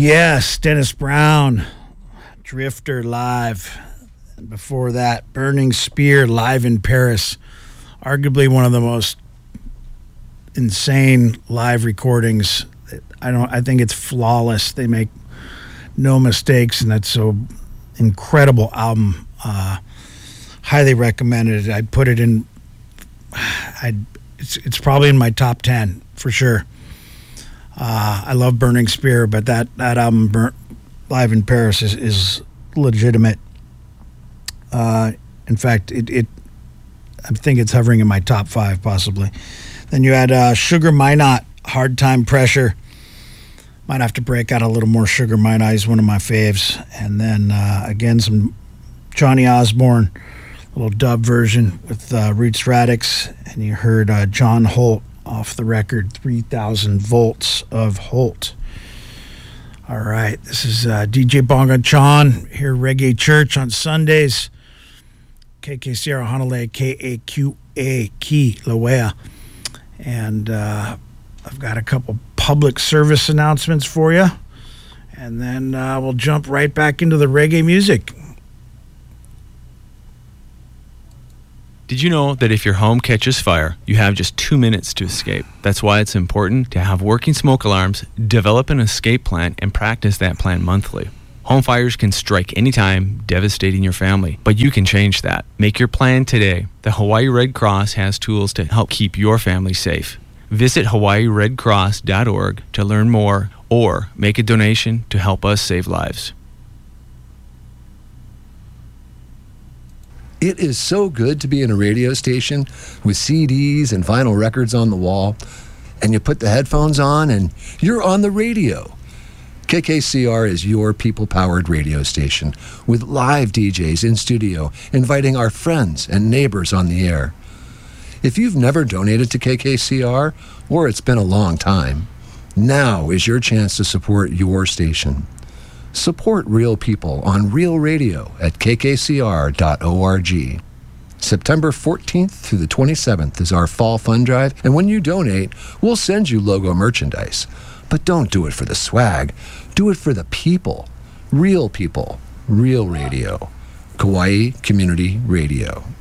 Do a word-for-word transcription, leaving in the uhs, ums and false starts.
Yes, Dennis Brown, Drifter live. And before that, Burning Spear live in Paris. Arguably one of the most insane live recordings. I don't. I think it's flawless. They make no mistakes, and that's so incredible album. Uh, highly recommended. I'd put it in. I. It's it's probably in my top ten for sure. Uh, I love Burning Spear, but that that album, Burn, live in Paris, is is legitimate. Uh, in fact, it it. I think it's hovering in my top five, possibly. Then you had uh, Sugar Minot, Hard Time Pressure. Might have to break out a little more Sugar Minot. He's one of my faves. And then, uh, again, some Johnny Osborne, little dub version with uh, Roots Radix. And you heard uh, John Holt off the record, three thousand Volts of Holt. All right, this is uh, D J Bonga Chan here, Reggae Church on Sundays. K K C R Honolulu, K A Q A, Ki Lawea. And uh, I've got a couple public service announcements for you. And then uh, we'll jump right back into the reggae music. Did you know that if your home catches fire, you have just two minutes to escape? That's why it's important to have working smoke alarms, develop an escape plan, and practice that plan monthly. Home fires can strike anytime, devastating your family, but you can change that. Make your plan today. The Hawaii Red Cross has tools to help keep your family safe. Visit hawaii red cross dot org to learn more or make a donation to help us save lives. It is so good to be in a radio station with C Ds and vinyl records on the wall, and you put the headphones on and you're on the radio. K K C R is your people-powered radio station with live D Js in studio inviting our friends and neighbors on the air. If you've never donated to K K C R, or it's been a long time, now is your chance to support your station. Support real people on Real Radio at k k c r dot org. September fourteenth through the twenty-seventh is our fall fund drive, and when you donate, we'll send you logo merchandise. But don't do it for the swag. Do it for the people. Real people. Real radio. Kauai Community Radio.